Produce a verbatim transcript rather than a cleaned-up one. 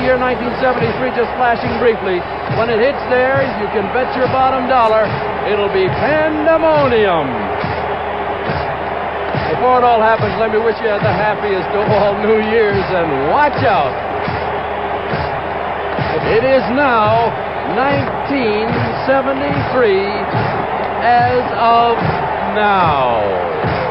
year nineteen seventy-three just flashing briefly. When it hits there, you can bet your bottom dollar it'll be pandemonium. Before it all happens, let me wish you the happiest of all New Year's, and watch out. It is now nineteen seventy-three as of now.